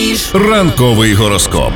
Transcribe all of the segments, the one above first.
Ранковий гороскоп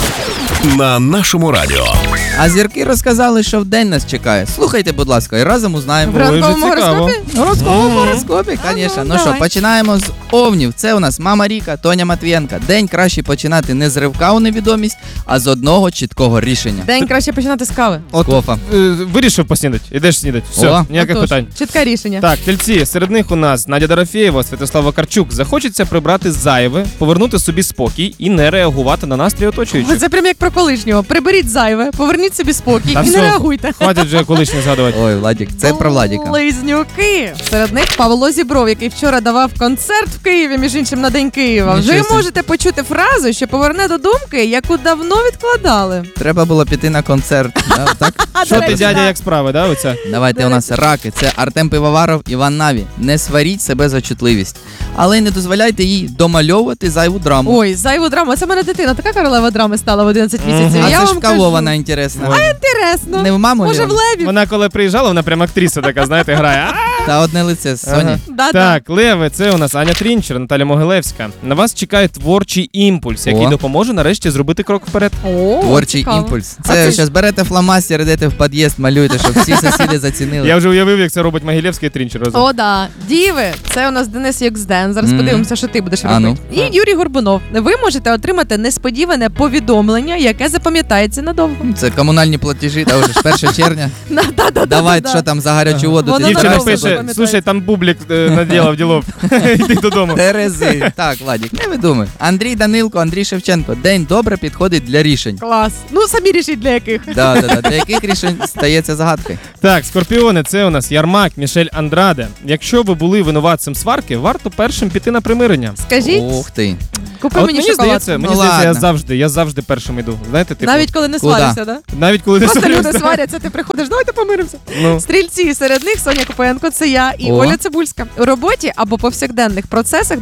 на нашому радіо. А зірки розказали, що вдень нас чекає. Слухайте, будь ласка, і разом узнаємо. В ранковому гороскопі? В ранковому гороскопі, звісно. Ну що, давай. починаємо з овнів. Це у нас мама Ріка, Тоня Матвієнка. День краще починати не з ривка у невідомість, а з одного чіткого рішення. День краще починати з кави. З кофа. Вирішив поснідати, ідеш снідати. Все, О. ніяких Отож, питань. чітке рішення. Так, тельці, серед них у нас Надя Дорофєєва, Святослав Вакарчук. Захочеться прибрати зайве, повернути собі спокій і не реагувати на настрій оточуючих. Це прям як про колишнього. Приберіть зайве, поверніть собі спокій Та і все. не реагуйте. Хватить вже колишнє згадувати. Ой, Владік, це про Владіка. Близнюки. Серед них Павло Зібров, який вчора давав концерт в Києві, між іншим, на День Києва. Вже Нічого собі. можете почути фразу, що поверне до думки, яку давно відкладали. Треба було піти на концерт. Да, так? Що ти, дядя, як справи, да, оця? Давайте у нас раки. Це Артем Пивоваров, Іван Наві. Не сваріть себе за чутливість. Але й не дозволяйте їй домальовувати зайву драму. Ой, зайву драму. Це в мене дитина, така королева драми стала в 11 місяців. А Я це ж вам в кого кажу. вона інтересна? Інтересно. Не в маму? Може, в Леві? Вона коли приїжджала, вона прям актриса така, знаєте, грає. Та одне лице з Соні. Ага. Да-да. Так, леви, це у нас Аня Трінчер, Наталя Могилевська. На вас чекає творчий імпульс, який О. допоможе нарешті зробити крок вперед. О, Творчий цікаво. імпульс. А Це це зараз берете фломастер, йдете в під'їзд, малюєте, щоб всі сусіди зацінили. Я вже уявив, як це робить Могилевська і Трінчер разом. О, да. Діви, це у нас Денис Юксден. Зараз подивимося, що ти будеш А ну. робити. І Юрій Горбунов. Ви можете отримати несподіване повідомлення, яке запам'ятається надовго. Це комунальні платежі, та вже ж 1 червня. Да-да-да-да-да. Давайте, що там за гарячу воду. Воно ти Дівчина надовго збираєшся? пише, запам'ятається. слушай, там бублік наділав ділов. Йди додому. Терези. Так, Владік, не видумай. Андрій Данилко, Андрій Шевченко. День добре підходить для рішень. Клас. Ну, самі рішіть для яких. Да. Для яких рішень стається загадкою? Так, скорпіони, це у нас Ярмак, Мішель Андраде. Якщо ви були винуватцем сварки, варто першим піти на примирення. Скажіть, Ух ти. купи А от мені мені шоколад. здається, Ну ладно. я завжди першим йду. Знаєте, типу, Навіть коли не Куда? сваришся, да? навіть коли не Просто люди сварюся. сваряться, ти приходиш, давайте помиримося. Ну. Стрільці, серед них Соня Копенко, це я і О. Оля Цибульська. У роботі або повсякденних процесах